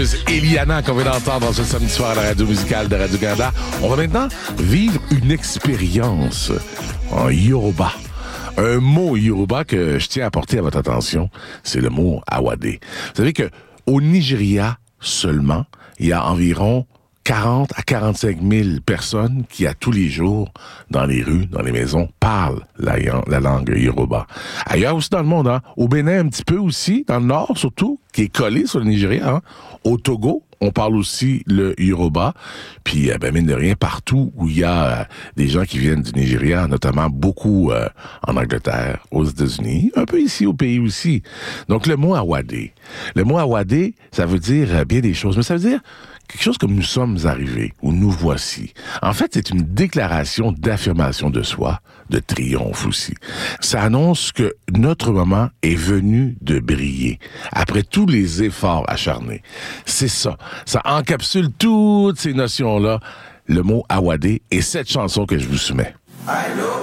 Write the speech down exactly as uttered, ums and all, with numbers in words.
fameuse Eliana qu'on vient d'entendre dans ce samedi soir à la radio musicale de Radio-Canada. On va maintenant vivre une expérience en Yoruba. Un mot Yoruba que je tiens à porter à votre attention, c'est le mot Awade. Vous savez que au Nigeria seulement, il y a environ quarante à quarante-cinq mille personnes qui, à tous les jours, dans les rues, dans les maisons, parlent la, la langue Yoruba. Ailleurs aussi dans le monde, hein, au Bénin un petit peu aussi, dans le nord surtout, qui est collé sur le Nigeria. Hein. Au Togo, on parle aussi le Yoruba. Puis, ben, mine de rien, partout où il y a euh, des gens qui viennent du Nigeria, notamment beaucoup euh, en Angleterre, aux États-Unis, un peu ici au pays aussi. Donc, le mot Awade. Le mot Awade, ça veut dire euh, bien des choses, mais ça veut dire quelque chose comme nous sommes arrivés, ou nous voici. En fait, c'est une déclaration d'affirmation de soi, de triomphe aussi. Ça annonce que notre moment est venu de briller, après tous les efforts acharnés. C'est ça. Ça encapsule toutes ces notions-là, le mot Awade et cette chanson que je vous soumets. Allô?